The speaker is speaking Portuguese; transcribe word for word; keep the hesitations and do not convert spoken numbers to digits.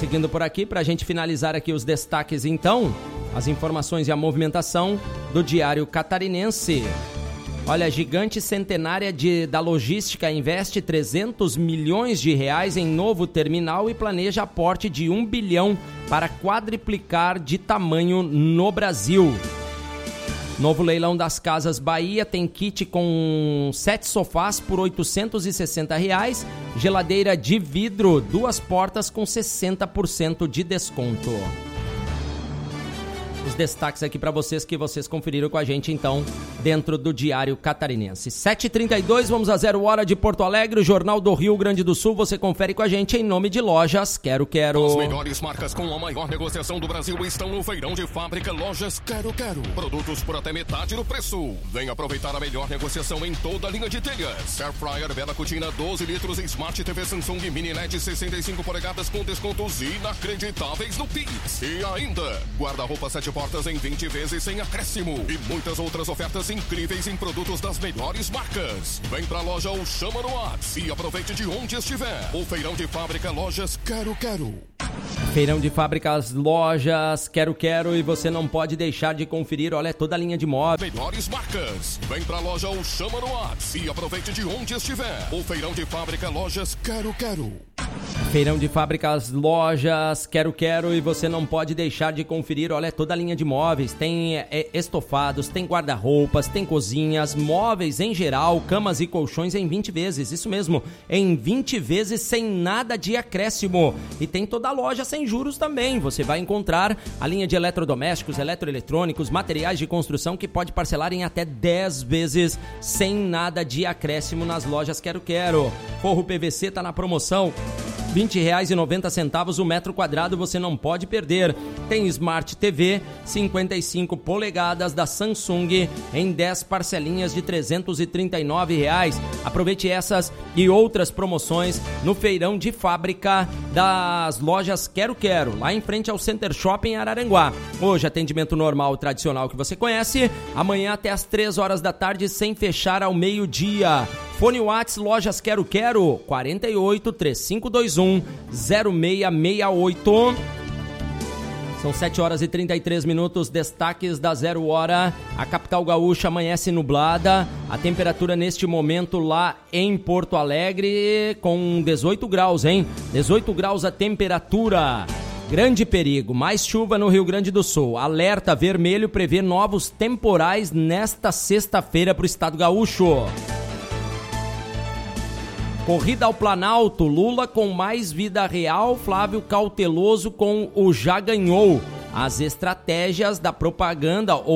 Seguindo por aqui, para a gente finalizar aqui os destaques, então, as informações e a movimentação do Diário Catarinense. Olha, a gigante centenária de, da logística investe trezentos milhões de reais em novo terminal e planeja aporte de um bilhão para quadriplicar de tamanho no Brasil. Novo leilão das Casas Bahia tem kit com sete sofás por oitocentos e sessenta reais, geladeira de vidro, duas portas com sessenta por cento de desconto. Os destaques aqui para vocês que vocês conferiram com a gente, então, dentro do Diário Catarinense. sete e trinta e dois, vamos a Zero Hora de Porto Alegre, o Jornal do Rio Grande do Sul. Você confere com a gente em nome de Lojas Quero Quero. As melhores marcas com a maior negociação do Brasil estão no Feirão de Fábrica Lojas Quero Quero. Produtos por até metade do preço. Vem aproveitar a melhor negociação em toda a linha de telhas. Air Fryer Bela Cutina doze litros, Smart T V Samsung Mini L E D sessenta e cinco polegadas com descontos inacreditáveis no Pix. E ainda, guarda-roupa sete portas em vinte vezes sem acréscimo. E muitas outras ofertas incríveis em produtos das melhores marcas. Vem pra loja ou chama no WhatsApp e aproveite de onde estiver. O Feirão de Fábrica Lojas Quero Quero. Feirão de Fábricas Lojas Quero Quero, e você não pode deixar de conferir, olha, toda a linha de móveis. Melhores marcas. Vem pra loja ou chama no WhatsApp e aproveite de onde estiver. O Feirão de Fábrica Lojas Quero Quero. Feirão de Fábricas Lojas Quero Quero, e você não pode deixar de conferir, olha, toda a linha de móveis. Tem é, estofados, tem guarda-roupas, tem cozinhas, móveis em geral, camas e colchões em vinte vezes, isso mesmo, em vinte vezes sem nada de acréscimo. E tem toda a loja sem juros também. Você vai encontrar a linha de eletrodomésticos, eletroeletrônicos, materiais de construção que pode parcelar em até dez vezes sem nada de acréscimo nas Lojas Quero Quero. Forro P V C tá na promoção, vinte reais e noventa centavos o metro quadrado, você não pode perder. Tem Smart T V cinquenta e cinco polegadas da Samsung em dez parcelinhas de trezentos e trinta e nove reais. Aproveite essas e outras promoções no Feirão de Fábrica das Lojas Quero Quero, lá em frente ao Center Shopping Araranguá. Hoje atendimento normal tradicional que você conhece, amanhã até às três horas da tarde sem fechar ao meio-dia. Fone WhatsApp Lojas Quero Quero, quarenta e oito, três cinco dois um, zero seis seis oito. São sete horas e trinta e três minutos, destaques da Zero Hora. A capital gaúcha amanhece nublada, a temperatura neste momento lá em Porto Alegre com dezoito graus, hein? dezoito graus a temperatura. Grande perigo, mais chuva no Rio Grande do Sul. Alerta vermelho prevê novos temporais nesta sexta-feira para o estado gaúcho. Corrida ao Planalto, Lula com mais vida real, Flávio cauteloso com o já ganhou. As estratégias da propaganda